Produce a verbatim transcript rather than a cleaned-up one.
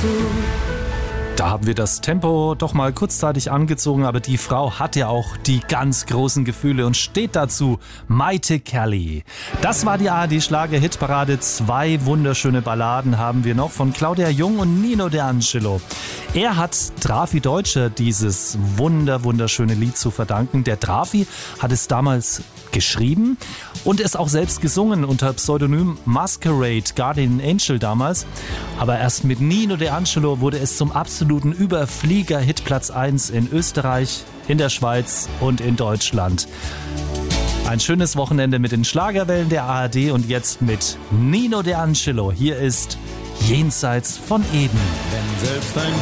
Da haben wir das Tempo doch mal kurzzeitig angezogen, aber die Frau hat ja auch die ganz großen Gefühle und steht dazu. Mayte Kelly. Das war die A R D-Schlager-Hitparade. Zwei wunderschöne Balladen haben wir noch von Claudia Jung und Nino D'Angelo. Er hat Drafi Deutscher dieses wunder, wunderschöne Lied zu verdanken. Der Drafi hat es damals geschrieben und es auch selbst gesungen unter Pseudonym Masquerade, Guardian Angel damals. Aber erst mit Nino D'Angelo wurde es zum absoluten Überflieger, Hitplatz eins in Österreich, in der Schweiz und in Deutschland. Ein schönes Wochenende mit den Schlagerwellen der A R D und jetzt mit Nino D'Angelo. Hier ist Jenseits von Eden. Wenn selbst ein